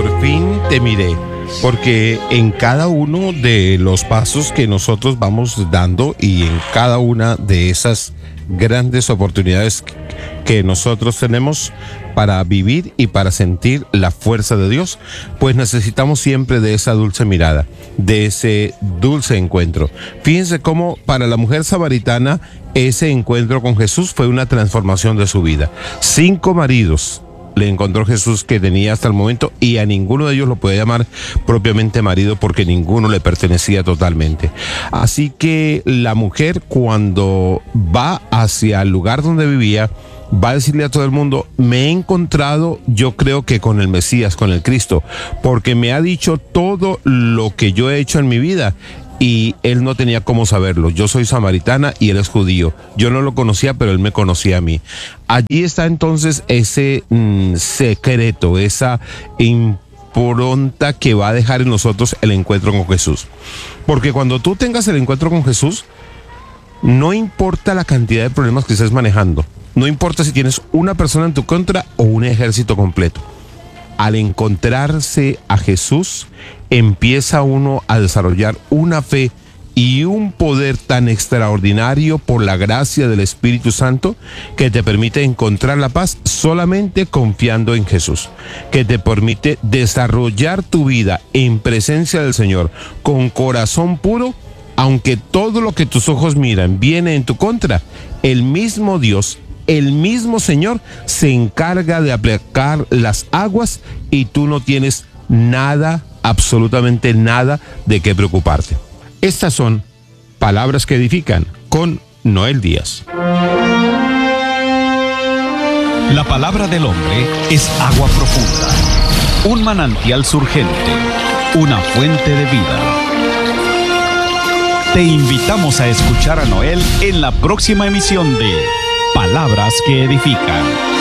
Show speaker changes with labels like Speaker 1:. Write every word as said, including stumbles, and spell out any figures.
Speaker 1: por fin te miré, porque en cada uno de los pasos que nosotros vamos dando y en cada una de esas grandes oportunidades que nosotros tenemos para vivir y para sentir la fuerza de Dios, pues necesitamos siempre de esa dulce mirada, de ese dulce encuentro. Fíjense cómo para la mujer samaritana ese encuentro con Jesús fue una transformación de su vida. Cinco maridos le encontró Jesús que tenía hasta el momento y a ninguno de ellos lo puede llamar propiamente marido porque ninguno le pertenecía totalmente. Así que la mujer, cuando va hacia el lugar donde vivía, va a decirle a todo el mundo: me he encontrado, yo creo que con el Mesías, con el Cristo, porque me ha dicho todo lo que yo he hecho en mi vida. Y él no tenía cómo saberlo. Yo soy samaritana y él es judío. Yo no lo conocía, pero él me conocía a mí. Allí está entonces ese mm, secreto, esa impronta que va a dejar en nosotros el encuentro con Jesús. Porque cuando tú tengas el encuentro con Jesús, no importa la cantidad de problemas que estés manejando. No importa si tienes una persona en tu contra o un ejército completo. Al encontrarse a Jesús, empieza uno a desarrollar una fe y un poder tan extraordinario por la gracia del Espíritu Santo que te permite encontrar la paz solamente confiando en Jesús, que te permite desarrollar tu vida en presencia del Señor con corazón puro, aunque todo lo que tus ojos miran viene en tu contra. El mismo Dios, el mismo Señor se encarga de aplacar las aguas y tú no tienes nada, absolutamente nada de qué preocuparte. Estas son Palabras que Edifican con Noel Díaz.
Speaker 2: La palabra del hombre es agua profunda, un manantial surgente, una fuente de vida. Te invitamos a escuchar a Noel en la próxima emisión de Palabras que Edifican.